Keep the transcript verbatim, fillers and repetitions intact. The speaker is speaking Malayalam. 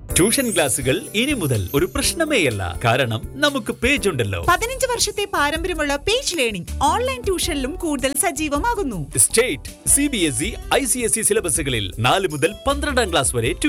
ട്യൂഷൻ ക്ലാസുകൾ ഇനി മുതൽ ഒരു പ്രശ്നമേയല്ല. കാരണം നമുക്ക് പേജ് ഉണ്ടല്ലോ. പതിനഞ്ച് വർഷത്തെ പാരമ്പര്യമുള്ള പേജ് ലേണിംഗ് ഓൺലൈൻ ട്യൂഷനിലും കൂടുതൽ സജീവമാകുന്നു. State, C B S E, I C S E സിലബസുകളിൽ നാല് മുതൽ പന്ത്രണ്ടാം ക്ലാസ് വരെ